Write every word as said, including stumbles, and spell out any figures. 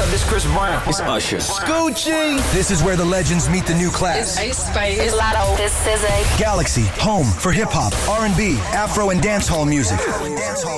This Chris Brown. It's Usher. Gucci. This is where the legends meet the new class. It's Ice Spice. It's Lotto. This is a Galaxy, home for hip hop, R and B, Afro, and dancehall music.